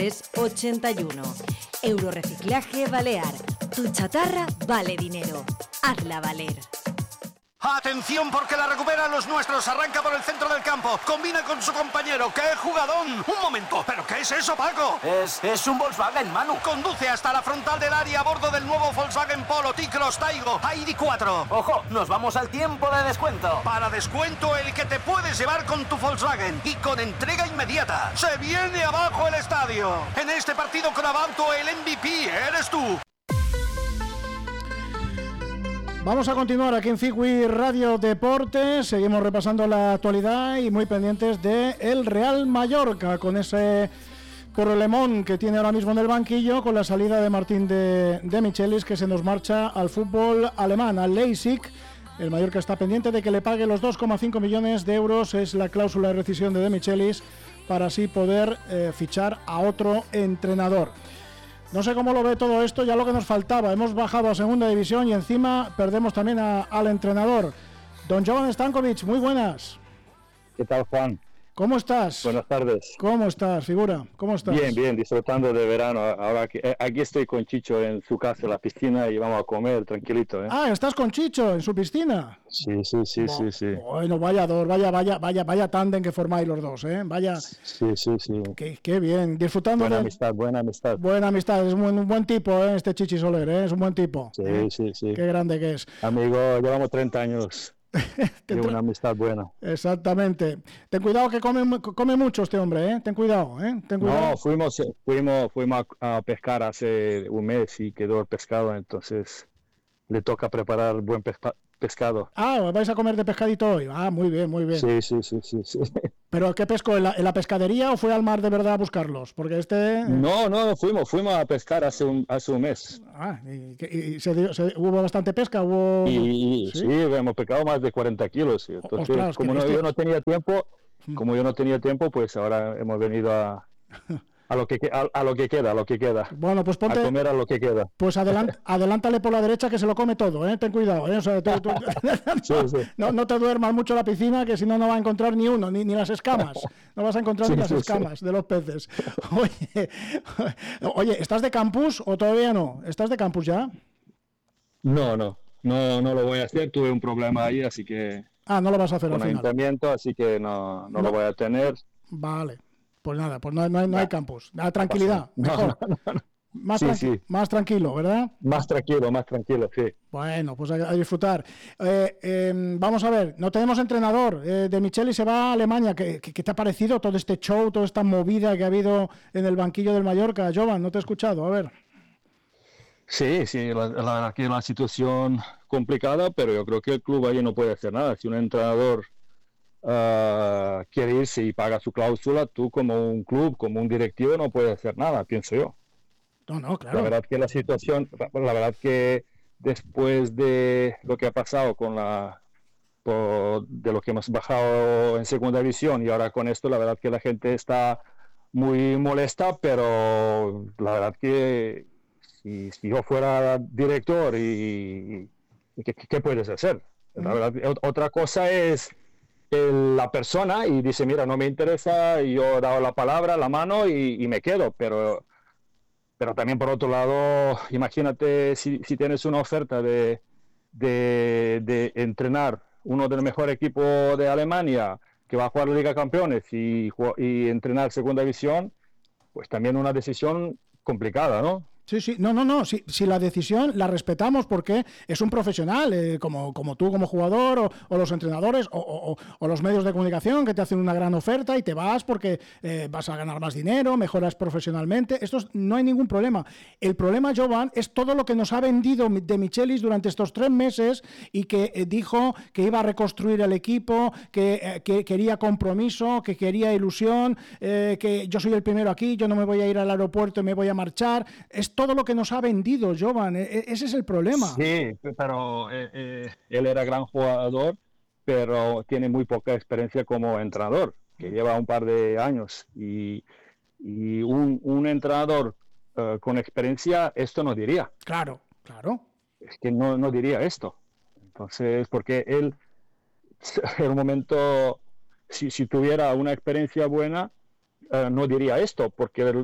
Es 81. Eurorreciclaje Balear. Tu chatarra vale dinero. Hazla valer. ¡Atención porque la recuperan los nuestros! Arranca por el centro del campo. Combina con su compañero. ¡Qué jugadón! ¡Un momento! ¿Pero qué es eso, Paco? Es un Volkswagen, Manu. Conduce hasta la frontal del área a bordo del nuevo Volkswagen Polo T-Cross Taigo ID4. ¡Ojo! Nos vamos al tiempo de descuento. Para descuento el que te puedes llevar con tu Volkswagen y con entrega inmediata. ¡Se viene abajo el estadio! En este partido con Avanto el MVP eres tú. Vamos a continuar aquí en Cigui Radio Deportes. Seguimos repasando la actualidad y muy pendientes de el Real Mallorca con ese problemón que tiene ahora mismo en el banquillo con la salida de Martín de Michelis, que se nos marcha al fútbol alemán, al Leipzig. El Mallorca está pendiente de que le pague los 2,5 millones de euros, es la cláusula de rescisión de Michelis, para así poder fichar a otro entrenador. No sé cómo lo ve todo esto, ya lo que nos faltaba. Hemos bajado a segunda división y encima perdemos también al entrenador. Don Jovan Stankovic, muy buenas. ¿Qué tal, Juan? ¿Cómo estás? Buenas tardes. ¿Cómo estás, figura? ¿Cómo estás? Bien, disfrutando de verano. Ahora aquí estoy con Chicho en su casa, en la piscina, y vamos a comer tranquilito, ¿eh? Ah, ¿estás con Chicho en su piscina? Sí. Bueno, vaya tándem que formáis los dos, ¿eh? Vaya. Sí. Qué bien, disfrutando. Buena amistad. Buena amistad, es un buen tipo, ¿eh? Este Chichi Soler, ¿eh? Es un buen tipo. Sí. Qué grande que es. Amigo, llevamos 30 años. Tiene una amistad buena. Exactamente. Ten cuidado que come mucho este hombre, ¿eh? Ten cuidado, ¿eh? No, fuimos a pescar hace un mes y quedó el pescado, entonces le toca preparar buen pescado. Ah, vais a comer de pescadito hoy. Ah, muy bien. Sí. ¿Pero qué pescó? ¿En la pescadería o fue al mar de verdad a buscarlos? Porque No, fuimos a pescar hace un mes. Ah, ¿y hubo bastante pesca? Sí, hemos pescado más de 40 kilos. Entonces, ostras, yo no tenía tiempo, pues ahora hemos venido a lo que queda. Bueno, pues ponte a comer a lo que queda. Pues adelántale por la derecha que se lo come todo, ¿eh? Ten cuidado, ¿eh? O sea, Sí. No te duermas mucho en la piscina, que si no va a encontrar ni uno, ni las escamas. No vas a encontrar ni las escamas de los peces. Oye, ¿estás de campus o todavía no? ¿Estás de campus ya? No lo voy a hacer. Tuve un problema ahí, así que... no lo vas a hacer al final. Con ayuntamiento, así que no lo voy a tener. Vale. Pues nada, no hay campus. Tranquilidad, mejor. No. Más tranquilo, ¿verdad? Más tranquilo, sí. Bueno, pues a disfrutar. Vamos a ver, no tenemos entrenador. De Michelis se va a Alemania. ¿Qué te ha parecido todo este show, toda esta movida que ha habido en el banquillo del Mallorca? Jovan, no te he escuchado, a ver. Sí, la verdad que es una situación complicada, pero yo creo que el club allí no puede hacer nada. Si un entrenador quiere irse y paga su cláusula, tú como un club, como un directivo, no puedes hacer nada, pienso yo. No, claro. La verdad que después de lo que ha pasado de lo que hemos bajado en segunda división y ahora con esto, la verdad que la gente está muy molesta, pero la verdad que si yo fuera director ¿qué puedes hacer? La verdad, otra cosa es la persona y dice, mira, no me interesa, yo he dado la palabra, la mano y me quedo, pero también por otro lado, imagínate si tienes una oferta de entrenar uno de los mejores equipos de Alemania que va a jugar la Liga de Campeones y entrenar segunda división, pues también una decisión complicada, ¿no? Sí, no, si la decisión la respetamos porque es un profesional, como tú como jugador o los entrenadores o los medios de comunicación que te hacen una gran oferta y te vas porque vas a ganar más dinero, mejoras profesionalmente, no hay ningún problema. El problema, Jovan, es todo lo que nos ha vendido de Michelis durante estos 3 meses y que dijo que iba a reconstruir el equipo, que quería compromiso, que quería ilusión, que yo soy el primero aquí, yo no me voy a ir al aeropuerto y me voy a marchar. Es todo lo que nos ha vendido, Jovan. Ese es el problema. Sí, pero él era gran jugador, pero tiene muy poca experiencia como entrenador, que lleva un par de años. Y un entrenador con experiencia esto no diría. Claro. Es que no diría esto. Entonces, porque él, en un momento, si tuviera una experiencia buena, no diría esto, porque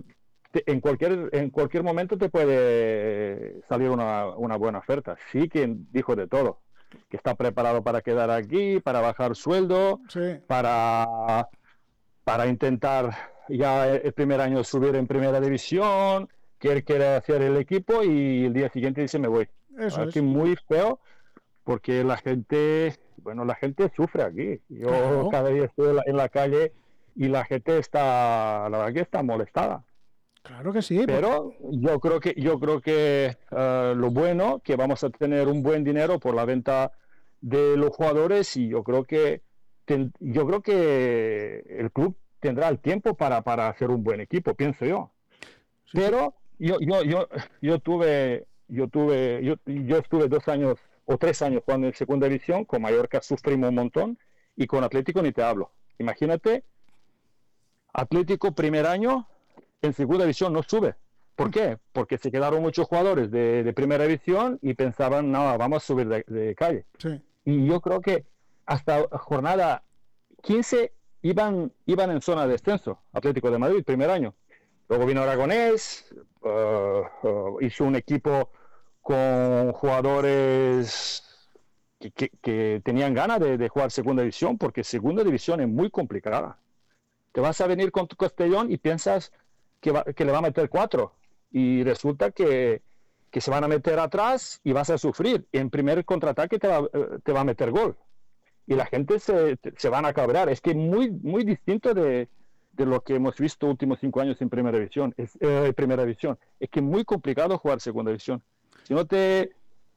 en cualquier momento te puede salir una buena oferta. Sí, quien dijo de todo, que está preparado para quedar aquí, para bajar sueldo, Sí. para intentar ya el primer año subir en primera división, que él quiere hacer el equipo y el día siguiente dice me voy. Eso es. Aquí muy feo, porque la gente sufre aquí. Yo Claro. cada día estoy en la calle y la gente la verdad que está molestada. Claro que sí. Pero yo creo que lo bueno, que vamos a tener un buen dinero por la venta de los jugadores, y yo creo que el club tendrá el tiempo para hacer un buen equipo, pienso yo. Sí, Pero yo estuve 2 años o 3 años jugando en segunda división. Con Mallorca sufrimos un montón, y con Atlético ni te hablo. Imagínate, Atlético primer año en segunda división no sube. ¿Por qué? Porque se quedaron muchos jugadores de primera división y pensaban, no, vamos a subir de calle. Sí. Y yo creo que hasta jornada 15 iban en zona de descenso. Atlético de Madrid, primer año. Luego vino Aragonés, hizo un equipo con jugadores que tenían ganas de jugar segunda división, porque segunda división es muy complicada. Te vas a venir con tu Castellón y piensas que le va a meter 4, y resulta que se van a meter atrás y vas a sufrir. En primer contraataque te va a meter gol, y la gente se van a cabrear. Es que muy, muy distinto de lo que hemos visto últimos 5 años en primera división. Es que es muy complicado jugar segunda división. Si no te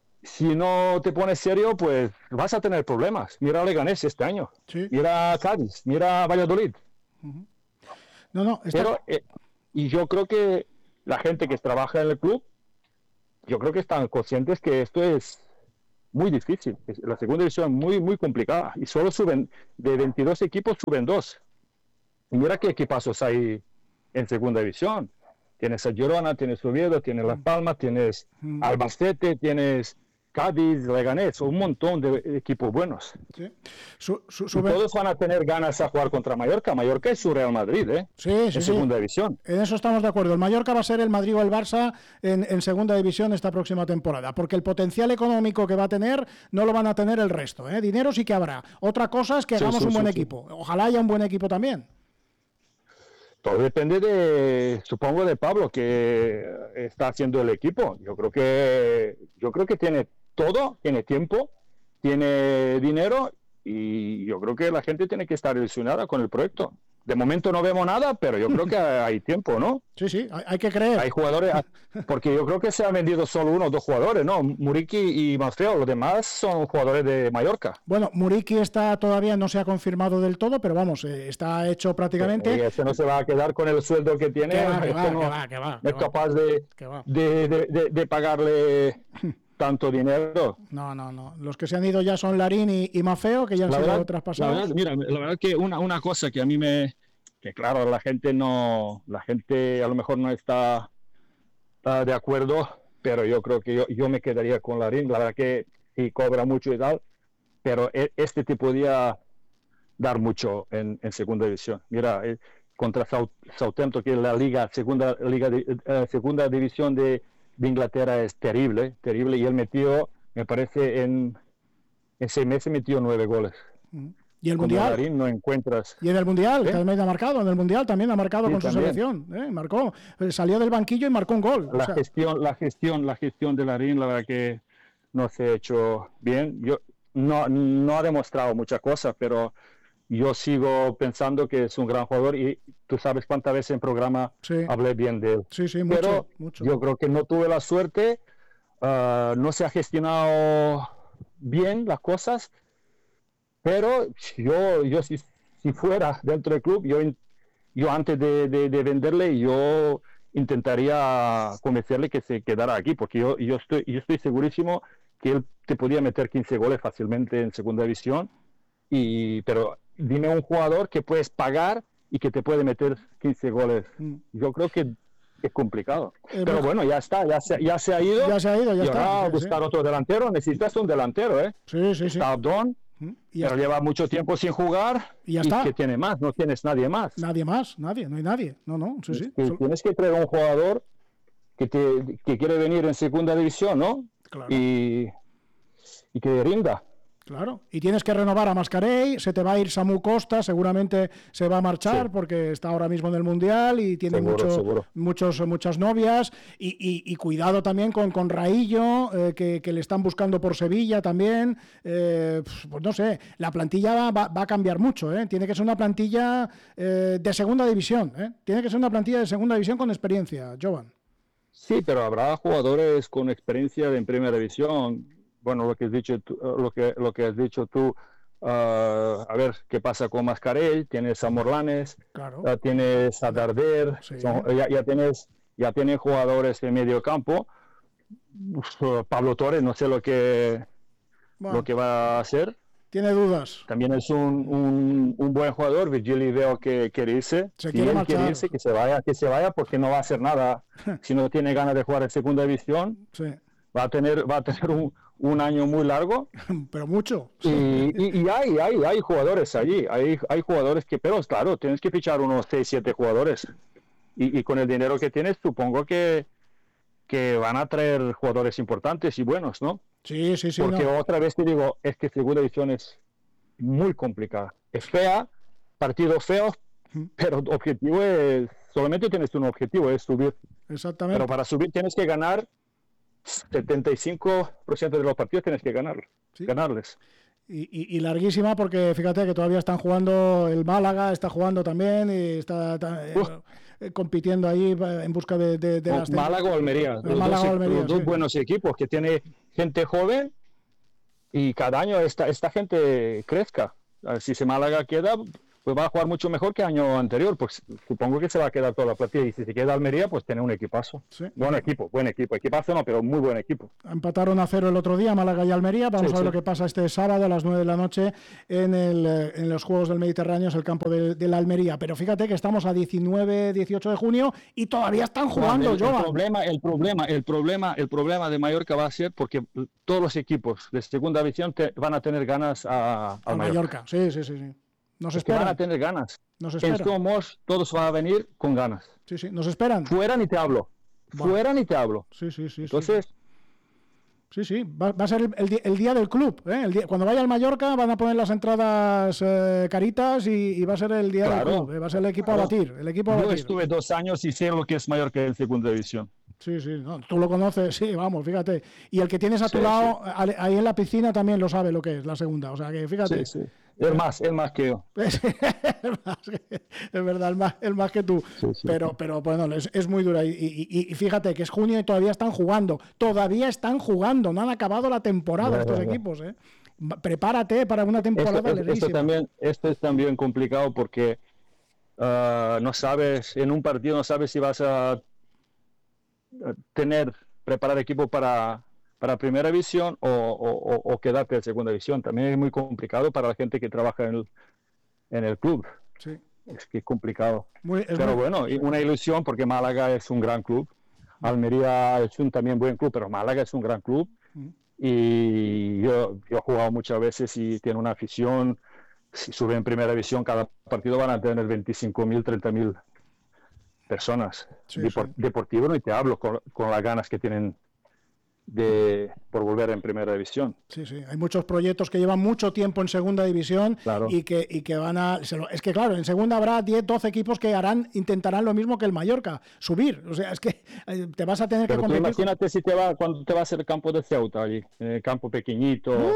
pones serio, pues vas a tener problemas. Mira a Leganés este año, Sí. mira a Cádiz, mira a Valladolid. No, Pero, y yo creo que la gente que trabaja en el club, yo creo que están conscientes que esto es muy difícil. La segunda división es muy, muy complicada, y solo suben, de 22 equipos, suben 2. Y mira qué equipazos hay en segunda división. Tienes a Girona, tienes Oviedo, tienes Las Palmas, tienes Albacete, tienes Cádiz, Leganés, un montón de equipos buenos. Sí. Y todos van a tener ganas a jugar contra Mallorca. Mallorca es su Real Madrid, Sí, en segunda división. En eso estamos de acuerdo. El Mallorca va a ser el Madrid o el Barça en segunda división esta próxima temporada, porque el potencial económico que va a tener no lo van a tener el resto. Dinero sí que habrá. Otra cosa es que hagamos un buen equipo. Ojalá haya un buen equipo también. Todo depende supongo, de Pablo, que está haciendo el equipo. Yo creo que tiene todo, tiene tiempo, tiene dinero, y yo creo que la gente tiene que estar ilusionada con el proyecto. De momento no vemos nada, pero yo creo que hay tiempo, ¿no? Sí, hay que creer. Hay jugadores, porque yo creo que se han vendido solo 1 o 2 jugadores, ¿no? Muriqui y Maffeo, los demás son jugadores de Mallorca. Bueno, Muriqui todavía no se ha confirmado del todo, pero vamos, está hecho prácticamente. Y ese no se va a quedar con el sueldo que tiene. Que va. No es capaz de pagarle tanto dinero. No. Los que se han ido ya son Larín y Maffeo, que ya han sido traspasados. La verdad que una cosa que a mí que claro, la gente a lo mejor no está de acuerdo, pero yo creo que yo me quedaría con Larín. La verdad que sí cobra mucho y tal, pero este te podía dar mucho en segunda división. Mira, contra Southampton, que es la segunda división de Inglaterra, es terrible, y él metió, me parece, en 6 meses metió 9 goles. ¿Y el Con Mundial? Larín no encuentras. Y en el Mundial, también ha marcado. En el Mundial también ha marcado Sí, con su también. selección. Marcó. Salió del banquillo y marcó un gol. La gestión de Larín, la verdad que no se ha hecho bien. No ha demostrado muchas cosas, pero yo sigo pensando que es un gran jugador, y tú sabes cuántas veces en programa hablé bien de él. Sí, pero mucho. Yo creo que no tuve la suerte, no se ha gestionado bien las cosas, pero yo si fuera dentro del club, yo antes de venderle, yo intentaría convencerle que se quedara aquí, porque yo estoy segurísimo que él te podía meter 15 goles fácilmente en segunda división, pero dime un jugador que puedes pagar y que te puede meter 15 goles. Yo creo que es complicado. Pero bueno, ya está, ya se ha ido. Ya se ha ido, ya y está. ahora buscar otro delantero. Necesitas un delantero, ¿eh? Sí. Está Abdón, Pero lleva mucho tiempo sin jugar y ya está. ¿Qué tiene más? No tienes nadie más. No hay nadie. No, sí. Tienes que traer un jugador que quiere venir en segunda división, ¿no? Claro. Y que rinda. Claro, y tienes que renovar a Mascarell, se te va a ir Samu Costa, seguramente se va a marchar porque está ahora mismo en el Mundial y tiene seguro. muchas novias, y cuidado también con Raillo, que le están buscando por Sevilla también, pues no sé, la plantilla va a cambiar mucho, tiene que ser una plantilla de segunda división, tiene que ser una plantilla de segunda división con experiencia, Jovan. Sí, pero habrá jugadores con experiencia en primera división. Bueno, lo que has dicho tú, a ver qué pasa con Mascarell, tienes a Morlanes, claro. Tienes a Darder, sí. ya tienes jugadores de medio campo. Pablo Torres, no sé lo que va a hacer. Tiene dudas. También es un buen jugador. Virgili veo que quiere irse. Se quiere marchar. Quiere irse, que se vaya porque no va a hacer nada si no tiene ganas de jugar en segunda división. Sí. Va a tener un año muy largo. Pero mucho. Y hay jugadores allí. Hay jugadores pero claro, tienes que fichar unos 6-7 jugadores. Y con el dinero que tienes, supongo que van a traer jugadores importantes y buenos, ¿no? Sí. Porque otra vez te digo, es que segunda división es muy complicada. Es fea, partidos feos, pero objetivo solamente tienes un objetivo, es subir. Exactamente. Pero para subir tienes que ganar 75% de los partidos, tienes que ganarles. Y larguísima, porque fíjate que todavía están jugando el Málaga, está jugando también y está compitiendo ahí en busca de las... Málaga o Almería. Los dos buenos equipos que tiene gente joven y cada año esta gente crezca. Si se Málaga queda, pues va a jugar mucho mejor que el año anterior, pues supongo que se va a quedar toda la plantilla, y si se queda Almería, pues tiene un equipazo. Sí. Buen equipo, equipazo no, pero muy buen equipo. Empataron a 0 el otro día, Málaga y Almería. Vamos a ver lo que pasa este sábado a las 9 de la noche en los Juegos del Mediterráneo, es el campo de la Almería. Pero fíjate que estamos a 19-18 de junio y todavía están jugando, Jovan. El problema de Mallorca va a ser porque todos los equipos de segunda división van a tener ganas a Mallorca. Sí. Nos esperan. Van a tener ganas. En Somos, todos van a venir con ganas. Sí, nos esperan. Fuera ni te hablo. Sí. Entonces... Sí. Va a ser el día del club. Cuando vaya al Mallorca van a poner las entradas caritas y va a ser el día del club. Va a ser el equipo a batir. Yo estuve 2 años y sé lo que es Mallorca en segunda división. Sí, no, tú lo conoces, sí, vamos, fíjate. Y el que tienes a tu lado, ahí en la piscina, también lo sabe lo que es la segunda. O sea, que fíjate. Sí. El más que yo. Es verdad, el más que tú. Sí. Pero bueno, es muy dura. Y fíjate que es junio y todavía están jugando. No han acabado la temporada estos equipos. Prepárate para una temporada larguísima. Esto es también complicado porque no sabes, en un partido no sabes si vas a preparar equipo para primera división o quedarte en segunda división. También es muy complicado para la gente que trabaja en el club. Sí. Es que es complicado. Bueno, una ilusión porque Málaga es un gran club. Almería es también buen club, pero Málaga es un gran club. Y yo he jugado muchas veces y tiene una afición. Si suben en primera división, cada partido van a tener 25.000, 30.000 personas. Deportivo no te hablo con las ganas que tienen por volver en primera división. Sí, hay muchos proyectos que llevan mucho tiempo en segunda división, claro. y que van a... Es que claro, en segunda habrá 10, 12 equipos que intentarán lo mismo que el Mallorca, subir. O sea, es que te vas a tener que competir. Imagínate cuando te vas al campo de Ceuta, allí, en el campo pequeñito.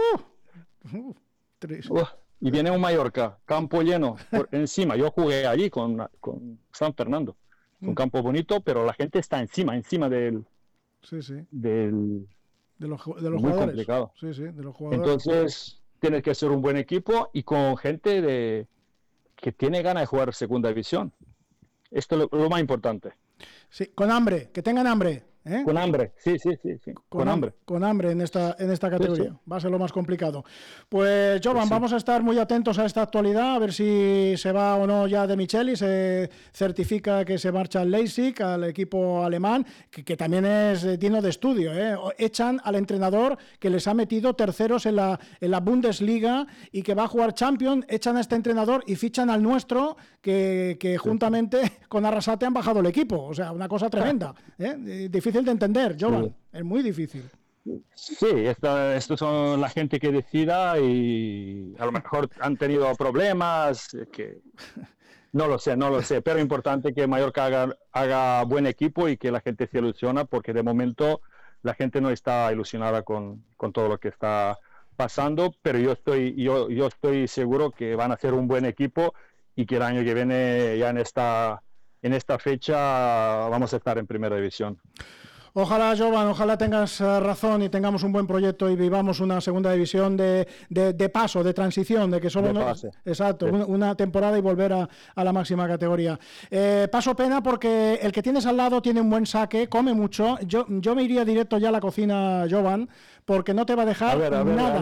Y viene un Mallorca, campo lleno, encima. Yo jugué allí con San Fernando. Un campo bonito, pero la gente está encima del... de los jugadores. Muy complicado. Sí, de los jugadores. Entonces, tienes que ser un buen equipo y con gente que tiene ganas de jugar segunda división. Esto es lo más importante. Sí, con hambre, que tengan hambre. Con hambre, sí. Con hambre. Con hambre en esta categoría. Sí. Va a ser lo más complicado. Pues, Jovan, vamos a estar muy atentos a esta actualidad, a ver si se va o no ya de Micheli, se certifica que se marcha al Leipzig, al equipo alemán, que también es digno de estudio. Echan al entrenador que les ha metido terceros en la Bundesliga y que va a jugar Champions, echan a este entrenador y fichan al nuestro, que juntamente con Arrasate han bajado el equipo. O sea, una cosa tremenda. Difícil de entender, Jovan. Sí. Es muy difícil. Sí, estos son la gente que decida y a lo mejor han tenido problemas, que no lo sé, pero es importante que Mallorca haga buen equipo y que la gente se ilusiona, porque de momento la gente no está ilusionada con todo lo que está pasando, pero yo estoy seguro que van a ser un buen equipo y que el año que viene ya en esta fecha vamos a estar en primera división. Ojalá, Jovan, ojalá tengas razón y tengamos un buen proyecto y vivamos una segunda división de paso, de transición, de que solo exacto, sí. Una temporada y volver a la máxima categoría. Paso pena porque el que tienes al lado tiene un buen saque, come mucho. Yo me iría directo ya a la cocina, Jovan, porque no te va a dejar nada.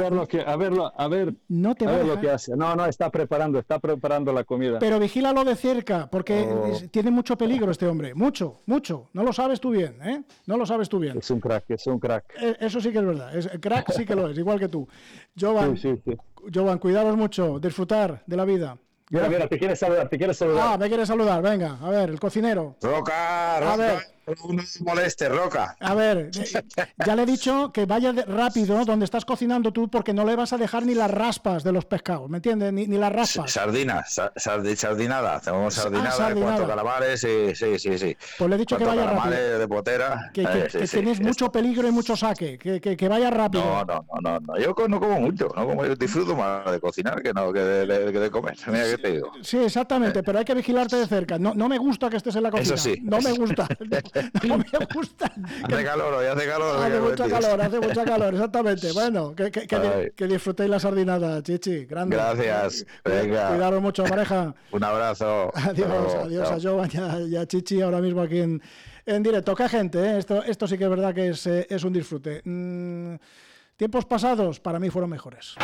A ver lo que hace. No, está preparando la comida. Pero vigílalo de cerca, porque tiene mucho peligro este hombre, mucho. No lo sabes tú bien, ¿eh? No lo sabes tú bien. Es un crack. Eso sí que es verdad. Crack sí que lo es, igual que tú. Jovan, sí. Jovan, cuidaros mucho, disfrutar de la vida. Mira, te quieres saludar. Me quieres saludar, venga, a ver, el cocinero. Roca, a ver. No moleste, Roca. A ver, ya le he dicho que vaya rápido donde estás cocinando tú, porque no le vas a dejar ni las raspas de los pescados, ¿me entiendes? Ni las raspas. Sardinada, hacemos sardinada, 4 calamares, sí. Pues le he dicho que vaya rápido. De potera. Que tienes mucho peligro y mucho saque, que vaya rápido. No, yo no como mucho, yo disfruto más de cocinar que de comer, mira que te digo. Sí, exactamente, pero hay que vigilarte de cerca. No me gusta que estés en la cocina. Eso sí. No me gusta. No me gusta. Hace calor. Hace mucha calor, exactamente. Bueno, que disfrutéis la sardinada, Chichi. Grande. Gracias. Venga. Cuidaros mucho, pareja. Un abrazo. Adiós a Jovan y a Chichi ahora mismo aquí en directo. Qué gente, ¿eh? Esto sí que es verdad que es un disfrute. Tiempos pasados para mí fueron mejores.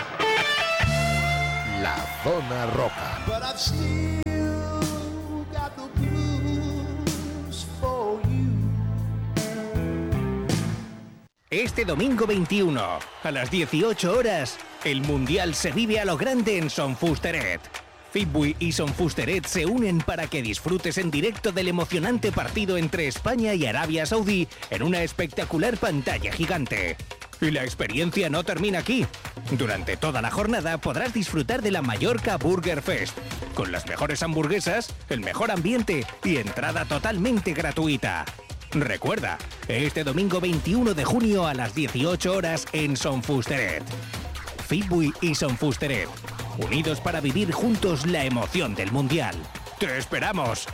La Zona Roca. Este domingo 21, a las 18 horas, el Mundial se vive a lo grande en Son Fusteret. Fitbui y Son Fusteret se unen para que disfrutes en directo del emocionante partido entre España y Arabia Saudí en una espectacular pantalla gigante. Y la experiencia no termina aquí. Durante toda la jornada podrás disfrutar de la Mallorca Burger Fest, con las mejores hamburguesas, el mejor ambiente y entrada totalmente gratuita. Recuerda, este domingo 21 de junio a las 18 horas en Son Fusteret. Fitbui y Son Fusteret, unidos para vivir juntos la emoción del Mundial. ¡Te esperamos!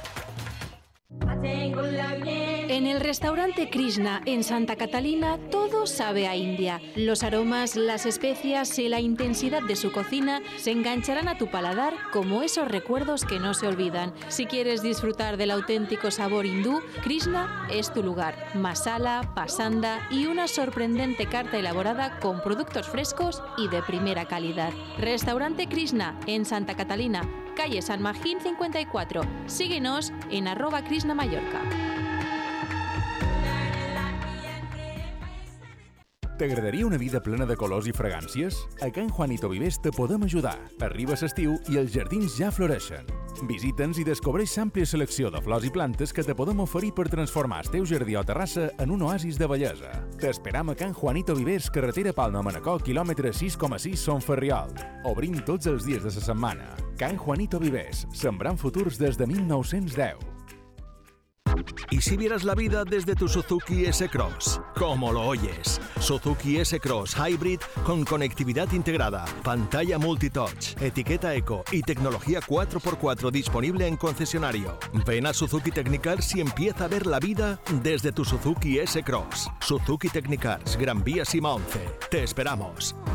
En el restaurante Krishna en Santa Catalina todo sabe a India. Los aromas, las especias y la intensidad de su cocina se engancharán a tu paladar como esos recuerdos que no se olvidan. Si quieres disfrutar del auténtico sabor hindú, Krishna es tu lugar. Masala, pasanda y una sorprendente carta elaborada con productos frescos y de primera calidad. Restaurante Krishna en Santa Catalina, calle San Magín 54. Síguenos en @KrishnaMallorca. T'agradaria una vida plena de colors i fragàncies? A Can Juanito Vivers te podem ajudar. Arriba l'estiu i els jardins ja floreixen. Visita'ns i descobreix l'àmplia selecció de flors i plantes que te podem oferir per transformar el teu jardí o terrassa en un oasis de bellesa. T'esperam a Can Juanito Vivers, carretera Palma-Manacor, quilòmetre 6,6 Son Ferriol. Obrim tots els dies de la setmana. Can Juanito Vivers, sembrant futurs des de 1910. ¿Y si vieras la vida desde tu Suzuki S-Cross? ¿Cómo lo oyes? Suzuki S-Cross Hybrid con conectividad integrada, pantalla multitouch, etiqueta eco y tecnología 4x4 disponible en concesionario. Ven a Suzuki Technicars y empieza a ver la vida desde tu Suzuki S-Cross. Suzuki Technicars, Gran Vía Sima 11. Te esperamos.